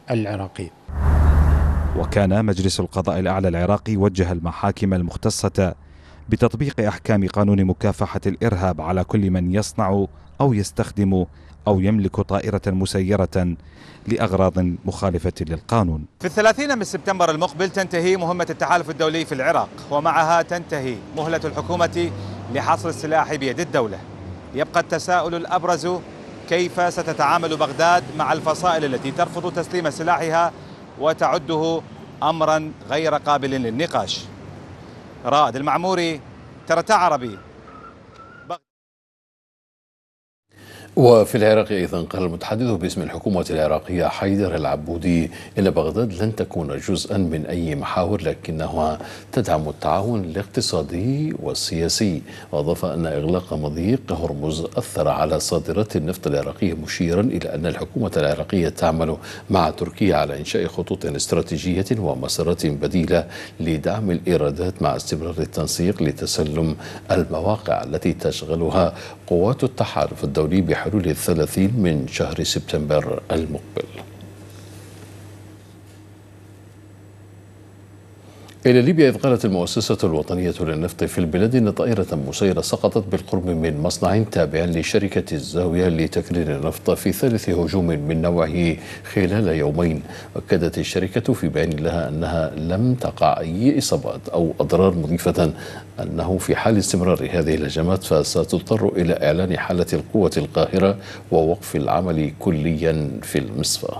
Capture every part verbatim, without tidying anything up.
العراقي. وكان مجلس القضاء الأعلى العراقي وجه المحاكم المختصة بتطبيق أحكام قانون مكافحة الإرهاب على كل من يصنع أو يستخدم أو يملك طائرة مسيرة لأغراض مخالفة للقانون. في الثلاثين من سبتمبر المقبل تنتهي مهمة التحالف الدولي في العراق، ومعها تنتهي مهلة الحكومة لحصر السلاح بيد الدولة. يبقى التساؤل الأبرز: كيف ستتعامل بغداد مع الفصائل التي ترفض تسليم سلاحها وتعده أمرا غير قابل للنقاش؟ رائد المعموري، ترتا عربي. وفي العراق أيضا قال المتحدث باسم الحكومة العراقية حيدر العبودي إن بغداد لن تكون جزءا من أي محاور، لكنها تدعم التعاون الاقتصادي والسياسي. وأضاف أن إغلاق مضيق هرمز أثر على صادرات النفط العراقية، مشيرا إلى أن الحكومة العراقية تعمل مع تركيا على إنشاء خطوط استراتيجية ومسارات بديلة لدعم الإيرادات مع استمرار التنسيق لتسلم المواقع التي تشغلها قوات التحالف الدولي بحلول الثلاثين من شهر سبتمبر المقبل. إلى ليبيا، إذ قالت المؤسسة الوطنية للنفط في البلاد أن طائرة مسيرة سقطت بالقرب من مصنع تابع لشركة الزاوية لتكرير النفط في ثالث هجوم من نوعه خلال يومين. أكدت الشركة في بيان لها أنها لم تقع أي إصابات أو أضرار، مضيفة أنه في حال استمرار هذه الهجمات فستضطر إلى إعلان حالة القوة القاهرة ووقف العمل كليا في المصفى.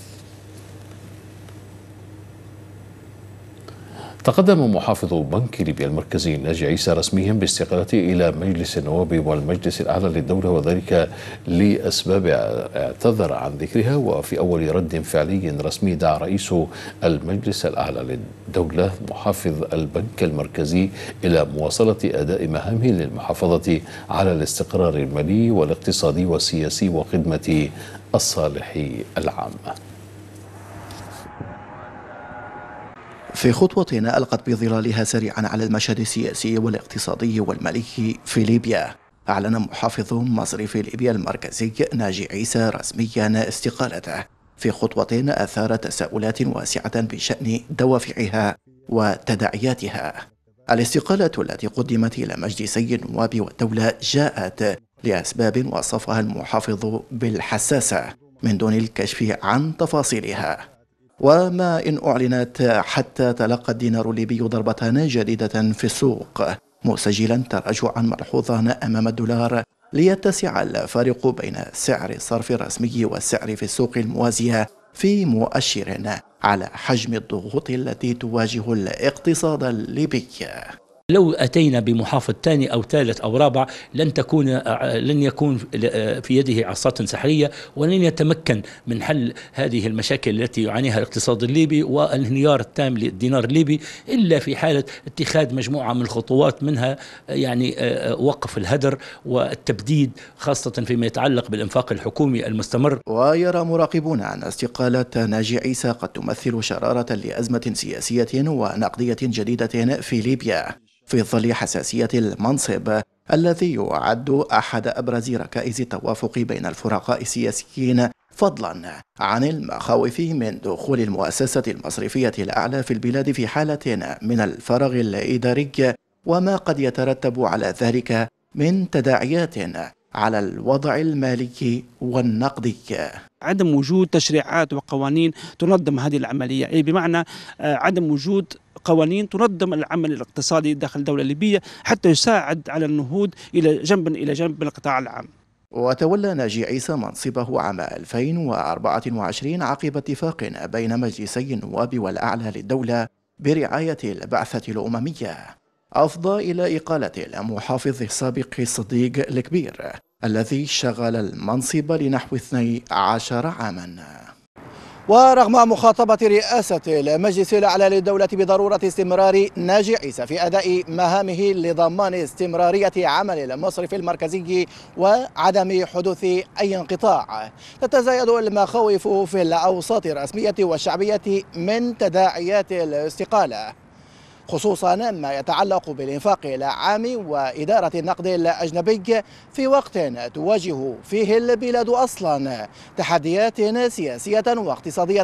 تقدم محافظ بنك ليبيا المركزي ناجي عيسى رسميا باستقالته إلى مجلس النواب والمجلس الأعلى للدولة، وذلك لأسباب اعتذر عن ذكرها. وفي أول رد فعلي رسمي دعا رئيس المجلس الأعلى للدولة محافظ البنك المركزي إلى مواصلة أداء مهامه للمحافظة على الاستقرار المالي والاقتصادي والسياسي وخدمة الصالح العام. في خطوة ألقت بظلالها سريعا على المشهد السياسي والاقتصادي والمالي في ليبيا، أعلن محافظ مصرف ليبيا المركزي ناجي عيسى رسميا استقالته في خطوة أثارت تساؤلات واسعة بشأن دوافعها وتداعياتها. الاستقالة التي قدمت إلى مجلسي النواب والدولة جاءت لأسباب وصفها المحافظ بالحساسة من دون الكشف عن تفاصيلها. وما إن أعلنت حتى تلقى الدينار الليبي ضربة جديدة في السوق، مسجلا تراجعا ملحوظا أمام الدولار ليتسع الفارق بين سعر الصرف الرسمي والسعر في السوق الموازية، في مؤشر على حجم الضغوط التي تواجه الاقتصاد الليبي. لو أتينا بمحافظ ثاني أو ثالث أو رابع لن تكون لن يكون في يده عصا سحرية، ولن يتمكن من حل هذه المشاكل التي يعانيها الاقتصاد الليبي والانهيار التام للدينار الليبي، إلا في حالة اتخاذ مجموعة من الخطوات، منها يعني وقف الهدر والتبديد، خاصة فيما يتعلق بالإنفاق الحكومي المستمر. ويرى مراقبون أن استقالة ناجي عيسى قد تمثل شرارة لأزمة سياسية ونقدية جديدة في ليبيا، في ظل حساسية المنصب الذي يعد أحد أبرز ركائز التوافق بين الفرقاء السياسيين، فضلا عن المخاوف من دخول المؤسسة المصرفية الأعلى في البلاد في حالة من الفراغ الإداري، وما قد يترتب على ذلك من تداعيات على الوضع المالي والنقدي. عدم وجود تشريعات وقوانين تنظم هذه العملية، أي بمعنى عدم وجود قوانين تنظم العمل الاقتصادي داخل الدولة الليبية حتى يساعد على النهوض إلى جنب إلى جنب بالقطاع العام. وتولى ناجي عيسى منصبه عام ألفين وأربعة وعشرين عقب اتفاق بين مجلسي النواب والأعلى للدولة برعاية البعثة الأممية أفضى إلى إقالة المحافظ السابق الصديق الكبير الذي شغل المنصب لنحو اثني عشر عاما. ورغم مخاطبة رئاسة المجلس الأعلى للدولة بضرورة استمرار ناجي عيسى في أداء مهامه لضمان استمرارية عمل المصرف المركزي وعدم حدوث أي انقطاع، تتزايد المخاوف في الأوساط الرسمية والشعبية من تداعيات الاستقالة، خصوصا ما يتعلق بالإنفاق العام وإدارة النقد الأجنبي، في وقت تواجه فيه البلاد أصلا تحديات سياسية واقتصادية